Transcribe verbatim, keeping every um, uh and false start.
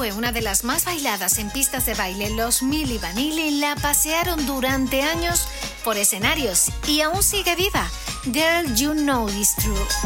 fue una de las más bailadas en pistas de baile, los Milli Vanilli la pasearon durante años por escenarios y aún sigue viva. Girl, You Know It's True.